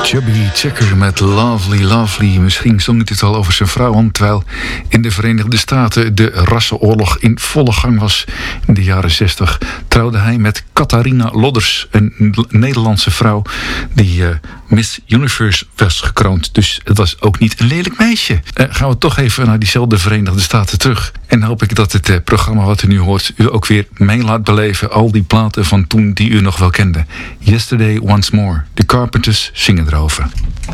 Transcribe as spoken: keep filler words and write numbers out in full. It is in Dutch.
Chubby Checker met Lovely Lovely. Misschien zong het al over zijn vrouw, want terwijl in de Verenigde Staten de rassenoorlog in volle gang was in de jaren zestig, trouwde hij met Catharina Lodders, een Nederlandse vrouw die uh, Miss Universe was gekroond. Dus het was ook niet een lelijk meisje. Uh, gaan we toch even naar diezelfde Verenigde Staten terug. En hoop ik dat het uh, programma wat u nu hoort u ook weer mee laat beleven. Al die platen van toen die u nog wel kende. Yesterday Once More. De Carpenters zingen erover.